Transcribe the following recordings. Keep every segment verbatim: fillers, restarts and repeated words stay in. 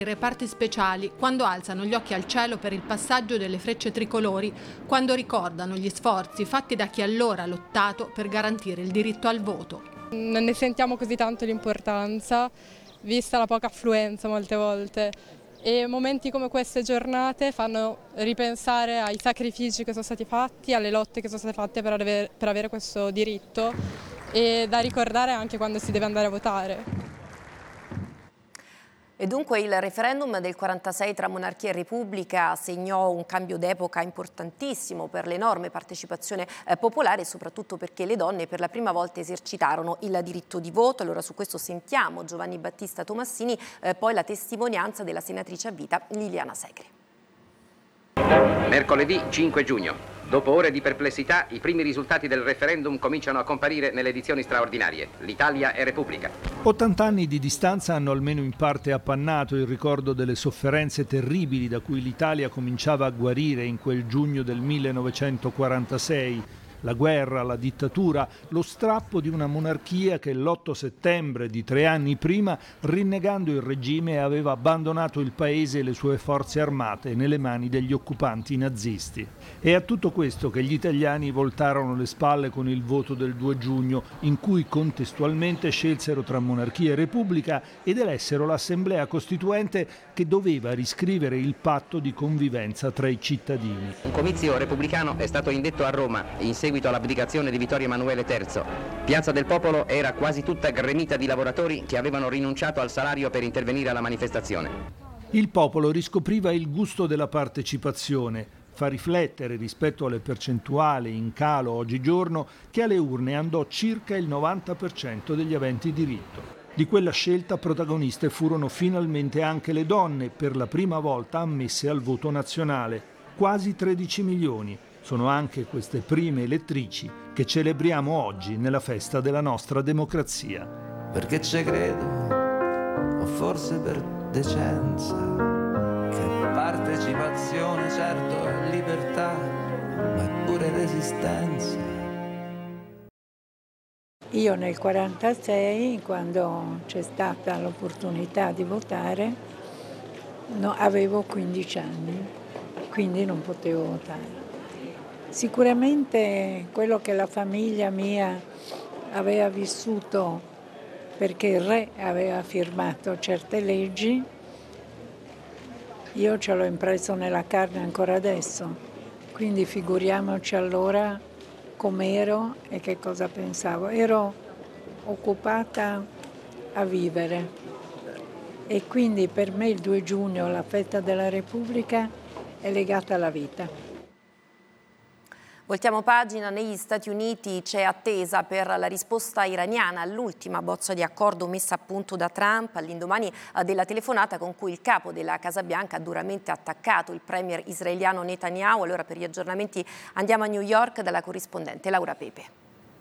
I reparti speciali, quando alzano gli occhi al cielo per il passaggio delle frecce tricolori, quando ricordano gli sforzi fatti da chi allora ha lottato per garantire il diritto al voto. Non ne sentiamo così tanto l'importanza, vista la poca affluenza molte volte. E momenti come queste giornate fanno ripensare ai sacrifici che sono stati fatti, alle lotte che sono state fatte per avere, per avere questo diritto, e da ricordare anche quando si deve andare a votare. E dunque il referendum del quarantasei tra monarchia e repubblica segnò un cambio d'epoca importantissimo per l'enorme partecipazione eh, popolare e soprattutto perché le donne per la prima volta esercitarono il diritto di voto. Allora su questo sentiamo Giovanni Battista Tomassini, eh, poi la testimonianza della senatrice a vita Liliana Segre. Mercoledì cinque giugno. Dopo ore di perplessità, i primi risultati del referendum cominciano a comparire nelle edizioni straordinarie. L'Italia è Repubblica. ottanta anni di distanza hanno almeno in parte appannato il ricordo delle sofferenze terribili da cui l'Italia cominciava a guarire in quel giugno del millenovecentoquarantasei. La guerra, la dittatura, lo strappo di una monarchia che l'otto settembre di tre anni prima, rinnegando il regime, aveva abbandonato il paese e le sue forze armate nelle mani degli occupanti nazisti. È a tutto questo che gli italiani voltarono le spalle con il voto del due giugno, in cui contestualmente scelsero tra monarchia e repubblica ed elessero l'Assemblea Costituente che doveva riscrivere il patto di convivenza tra i cittadini. Un comizio repubblicano è stato indetto a Roma in seguito all'abdicazione di Vittorio Emanuele terzo. Piazza del Popolo era quasi tutta gremita di lavoratori che avevano rinunciato al salario per intervenire alla manifestazione. Il popolo riscopriva il gusto della partecipazione. Fa riflettere rispetto alle percentuali in calo oggigiorno che alle urne andò circa il novanta per cento degli aventi diritto. Di quella scelta protagoniste furono finalmente anche le donne, per la prima volta ammesse al voto nazionale, quasi tredici milioni. Sono anche queste prime elettrici che celebriamo oggi nella festa della nostra democrazia. Perché ci credo, o forse per decenza, che partecipazione certo è libertà, ma è pure resistenza. Io nel quarantasei, quando c'è stata l'opportunità di votare, no, avevo quindici anni, quindi non potevo votare. Sicuramente quello che la famiglia mia aveva vissuto, perché il re aveva firmato certe leggi, io ce l'ho impresso nella carne ancora adesso, quindi figuriamoci allora com'ero e che cosa pensavo. Ero occupata a vivere e quindi per me il due giugno, la festa della Repubblica, è legata alla vita. Voltiamo pagina. Negli Stati Uniti c'è attesa per la risposta iraniana all'ultima bozza di accordo messa a punto da Trump all'indomani della telefonata con cui il capo della Casa Bianca ha duramente attaccato il premier israeliano Netanyahu. Allora per gli aggiornamenti andiamo a New York dalla corrispondente Laura Pepe.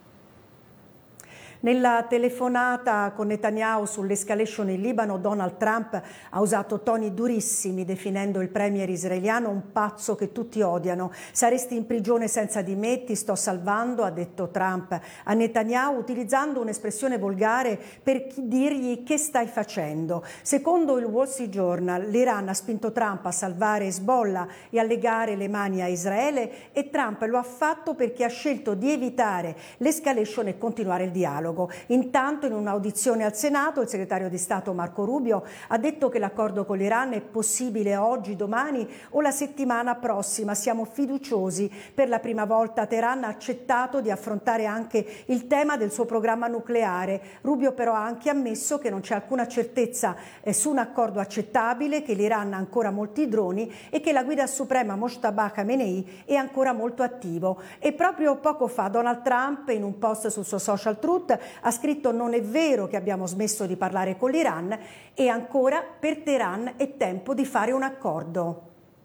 Nella telefonata con Netanyahu sull'escalation in Libano, Donald Trump ha usato toni durissimi, definendo il premier israeliano un pazzo che tutti odiano. Saresti in prigione senza di me, ti sto salvando, ha detto Trump a Netanyahu, utilizzando un'espressione volgare per dirgli che stai facendo. Secondo il Wall Street Journal, l'Iran ha spinto Trump a salvare Hezbollah e a legare le mani a Israele, e Trump lo ha fatto perché ha scelto di evitare l'escalation e continuare il dialogo. Intanto, in un'audizione al Senato, il segretario di Stato Marco Rubio ha detto che l'accordo con l'Iran è possibile oggi, domani o la settimana prossima. Siamo fiduciosi. Per la prima volta Teheran ha accettato di affrontare anche il tema del suo programma nucleare. Rubio però ha anche ammesso che non c'è alcuna certezza eh, su un accordo accettabile, che l'Iran ha ancora molti droni e che la guida suprema Mojtaba Khamenei è ancora molto attivo. E proprio poco fa Donald Trump, in un post sul suo social Truth, ha scritto: non è vero che abbiamo smesso di parlare con l'Iran, e ancora per Teheran è tempo di fare un accordo.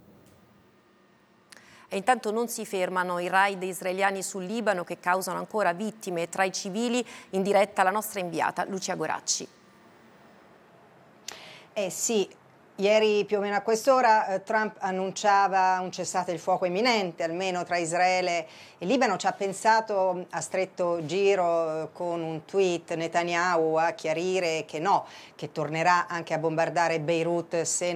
E intanto non si fermano i raid israeliani sul Libano, che causano ancora vittime tra i civili. In diretta la nostra inviata Lucia Goracci. Eh sì, Ieri più o meno a quest'ora eh, Trump annunciava un cessate il fuoco imminente, almeno tra Israele e Libano. Ci ha pensato a stretto giro eh, con un tweet Netanyahu a chiarire che no, che tornerà anche a bombardare Beirut se